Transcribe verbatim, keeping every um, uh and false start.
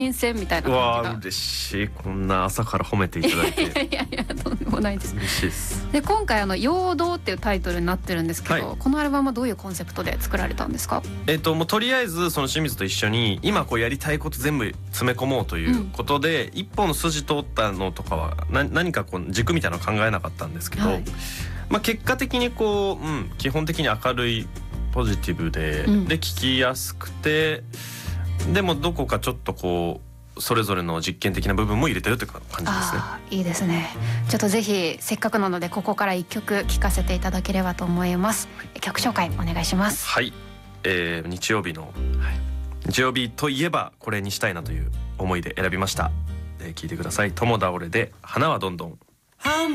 新鮮みたいなうわ感ー嬉しい、こんな朝から褒めていただいじがていやいやいやとんでもないです嬉しいです。 で今回あの陽動っていうタイトルになってるんですけど、 はいこのアルバムはどういうコンセプトで作られたんですか？ えっともうとりあえずその清水と一緒に今こうやりたいこと全部詰め込もうということで、うん、一本の筋通ったのとかはな何かこう軸みたいなの考えなかったんですけど、はい、まあ結果的にこう、うん、基本的に明るいポジティブで、うん、で聞きやすくて、でもどこかちょっとこうそれぞれの実験的な部分も入れてるって感じですね。 あー、いいですね。ちょっとぜひせっかくなのでここから一曲聴かせていただければと思います。曲紹介お願いします。 はい、えー、日曜日の、はい、日曜日といえばこれにしたいなという思いで選びました。えー、聞いてください。友倒れで花はどんどん。